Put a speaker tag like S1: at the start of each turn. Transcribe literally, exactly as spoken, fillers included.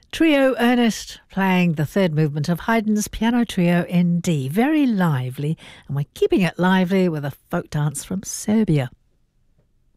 S1: Trio Ernest playing the third movement of Haydn's Piano Trio in D. Very lively, and we're keeping it lively with a folk dance from Serbia.